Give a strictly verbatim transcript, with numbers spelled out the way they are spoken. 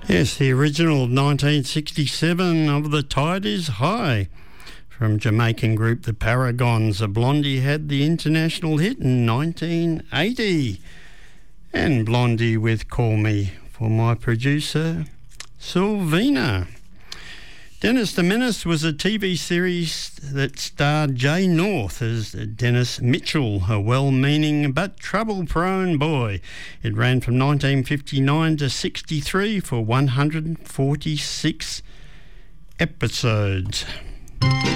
Yes, the original of nineteen sixty-seven of The Tide is High from Jamaican group The Paragons. A Blondie had the international hit in nineteen eighty. And Blondie with Call Me for my producer, Sylvina. Dennis the Menace was a T V series that starred Jay North as Dennis Mitchell, a well-meaning but trouble-prone boy. It ran from nineteen fifty-nine to sixty-three for one hundred forty-six episodes.